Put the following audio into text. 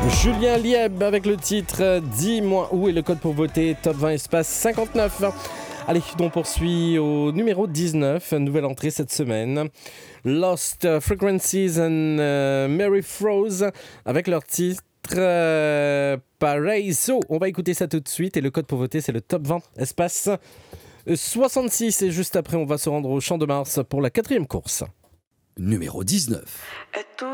Julien Lieb avec le titre Dis-moi où est le code pour voter, top 20 espace 59. Allez, on poursuit au numéro 19, nouvelle entrée cette semaine. Lost Frequencies and Mary Froze avec leur titre Paraiso. On va écouter ça tout de suite et le code pour voter c'est le top 20 espace 66 et juste après on va se rendre au Champ de Mars pour la 4e course. Numéro 19.